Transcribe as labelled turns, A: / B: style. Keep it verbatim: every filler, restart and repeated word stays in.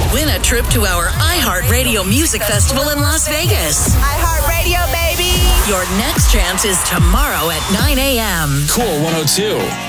A: Win a trip to our iHeartRadio Music Festival in Las Vegas.
B: iHeartRadio, baby.
A: Your next chance is tomorrow at nine a.m.
C: Cool one oh two.